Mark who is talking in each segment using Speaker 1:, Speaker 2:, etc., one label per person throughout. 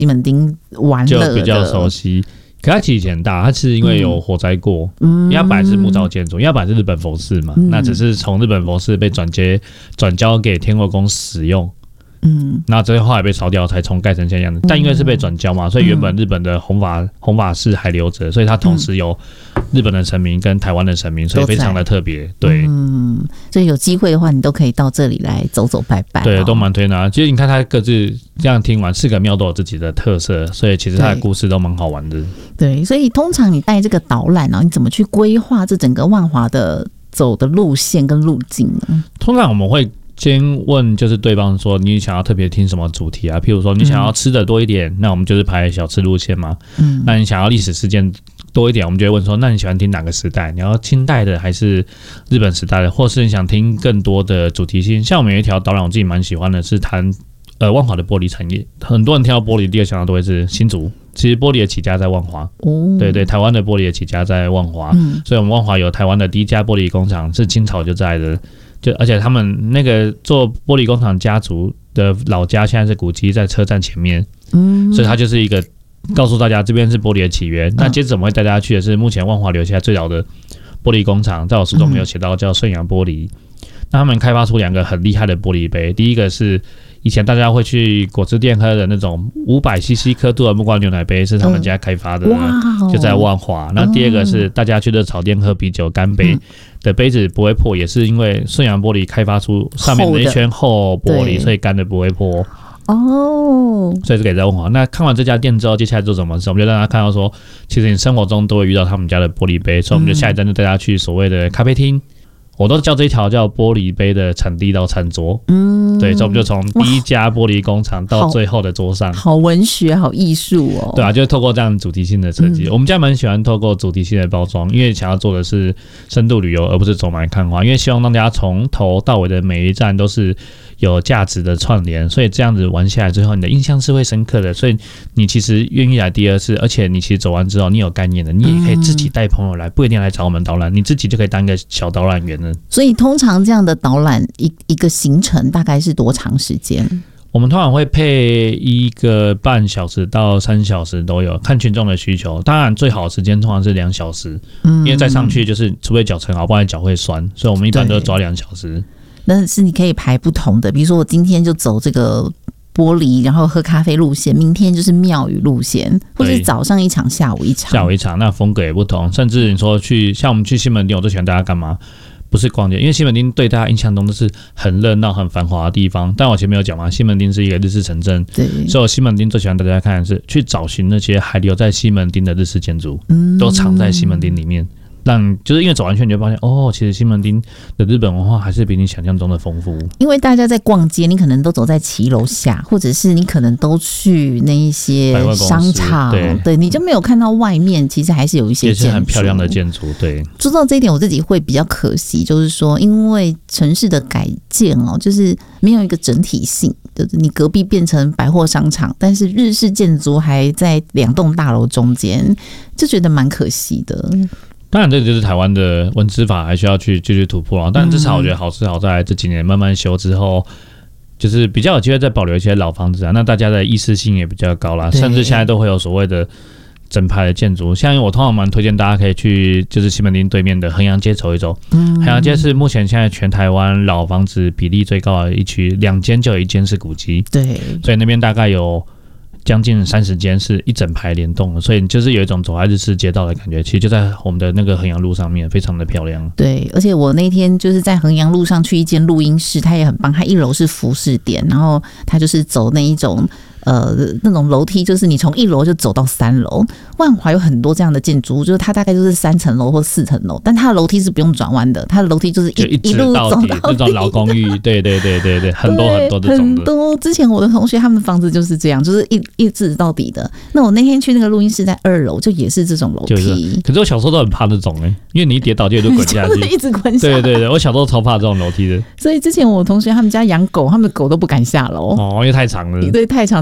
Speaker 1: 西门町玩乐的，
Speaker 2: 就比较熟悉。可它其实以前大，它是因为有火灾过，因为它本来是木造建筑，因为它本来是日本佛寺嘛，那只是从日本佛寺被转交给天后宫使用。那这后来被烧掉，才重盖成现在样子。但因为是被转交嘛，所以原本日本的弘法寺还留着，所以它同时有日本的神明跟台湾的神明，所以非常的特别。对，
Speaker 1: 所以有机会的话，你都可以到这里来走走拜拜。
Speaker 2: 对，都蛮推的。其实你看它各自这样听完，4个庙都有自己的特色，所以其实它的故事都蛮好玩的。
Speaker 1: 对，所以通常你带这个导览你怎么去规划这整个万华的走的路线跟路径呢？通
Speaker 2: 常我们会先问就是对方说你想要特别听什么主题啊？譬如说你想要吃的多一点，那我们就是排小吃路线嘛。那你想要历史事件多一点，我们就会问说那你喜欢听哪个时代？你要清代的还是日本时代的？或是你想听更多的主题性？像我们有一条导览我自己蛮喜欢的是谈万华的玻璃产业。很多人听到玻璃第二想到都会是新竹，其实玻璃的起家在万华。对对，台湾的玻璃的起家在万华。所以我们万华有台湾的第一家玻璃工厂，是清朝就在的。而且他们那个做玻璃工厂家族的老家现在是古迹，在车站前面。所以它就是一个告诉大家这边是玻璃的起源。那接着我们会带大家去的是目前万华留下最早的玻璃工厂，在我书中有写到叫顺阳玻璃。那他们开发出2个很厉害的玻璃杯，第一个是以前大家会去果汁店喝的那种500cc 刻度的木瓜牛奶杯，是他们家开发的，就在万华。那第二个是大家去热炒店喝啤酒干杯的杯子不会破，也是因为顺阳玻璃开发出上面的一圈厚玻璃，所以干的不会破。所以这个也在万华。那看完这家店之后，接下来做什么事？我们就让他看到说，其实你生活中都会遇到他们家的玻璃杯，所以我们就下一站就带他去所谓的咖啡厅。我都叫这一条叫玻璃杯的产地到餐桌。对，所以我们就从第一家玻璃工厂到最后的桌上。好
Speaker 1: 文学，好艺术哦。
Speaker 2: 对啊，就是透过这样主题性的设计。我们家蛮喜欢透过主题性的包装，因为想要做的是深度旅游，而不是走马看花。因为希望让大家从头到尾的每一站都是有价值的串联，所以这样子玩下来之后，你的印象是会深刻的。所以你其实愿意来第二次，而且你其实走完之后，你有概念的，你也可以自己带朋友来，不一定来找我们导览，你自己就可以当一个小导览员了。
Speaker 1: 所以通常这样的导览一个行程大概是多长时间？
Speaker 2: 我们通常会配1个半小时到3小时都有，看群众的需求。当然最好的时间通常是2小时，因为再上去就是除非脚程好，不然脚会酸，所以我们一般都抓2小时。
Speaker 1: 但是你可以排不同的，比如说我今天就走这个玻璃，然后喝咖啡路线，明天就是庙宇路线，或者是早上一场，下午一场，
Speaker 2: 那风格也不同。甚至你说像我们去西门町，我最喜欢大家干嘛？不是逛街，因为西门町对大家印象中都是很热闹、很繁华的地方。但我前面有讲嘛，西门町是一个日式城镇，所以我西门町最喜欢大家看的是去找寻那些还留在西门町的日式建筑，都藏在西门町里面。就是因为走完圈你就发现其实西门町的日本文化还是比你想象中的丰富。因为大家在逛街，你可能都走在骑楼下，或者是你可能都去那一些商场，对，你就没有看到外面其实还是有一些建筑，也是很漂亮的建筑。对，说到这一点，我自己会比较可惜，就是说因为城市的改建就是没有一个整体性，就是你隔壁变成百货商场，但是日式建筑还在2栋大楼中间，就觉得蛮可惜的。当然，这就是台湾的文资法还需要去继续突破。但至少我觉得好是好在这几年慢慢修之后，就是比较有机会再保留一些老房子啊。那大家的意识性也比较高啦，甚至现在都会有所谓的整排的建筑。像我通常蛮推荐大家可以去，就是西门町对面的衡阳街走一走。衡阳街是目前现在全台湾老房子比例最高的一区，2间就有1间是古迹。对，所以那边大概有将近30间是一整排联动的，所以就是有一种走在日式街道的感觉。其实就在我们的那个衡阳路上面，非常的漂亮。对，而且我那天就是在衡阳路上去一间录音室，它也很棒。它1楼是服饰店，然后它就是走那一种那种楼梯，就是你从1楼就走到3楼。万华有很多这样的建筑物，就是它大概就是3层楼或4层楼，但它的楼梯是不用转弯的，它的楼梯就是一路走到底，那种老公寓。对，很多很多这种的，很多。之前我的同学他们房子就是这样，就是一直到底的。那我那天去那个录音室在2楼，就也是这种楼梯。可是我小时候都很怕那种因为你一跌倒就滚下去，一直滚下来。对，我小时候超怕这种楼梯的。所以之前我同学他们家养狗，他们的狗都不敢下楼因为太长了。对，太长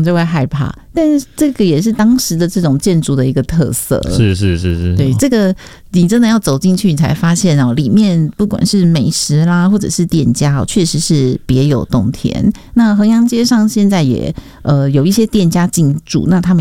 Speaker 1: 就会害怕。但是这个也是当时的这种建筑的一个特色。
Speaker 2: 是，
Speaker 1: 对，这个你真的要走进去，你才发现哦，里面不管是美食啦，或者是店家哦，确实是别有洞天。那衡阳街上现在也有一些店家进驻，那他们